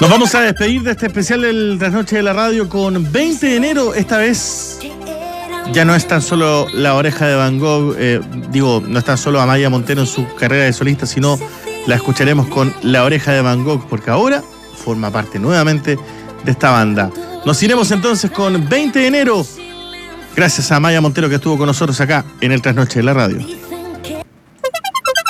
Nos vamos a despedir de este especial del Trasnoche de la Radio con 20 de enero. Esta vez ya no es tan solo La Oreja de Van Gogh, no es tan solo Amaya Montero en su carrera de solista, sino la escucharemos con La Oreja de Van Gogh, porque ahora forma parte nuevamente de esta banda. Nos iremos entonces con 20 de enero. Gracias a Amaya Montero que estuvo con nosotros acá en el Trasnoche de la Radio.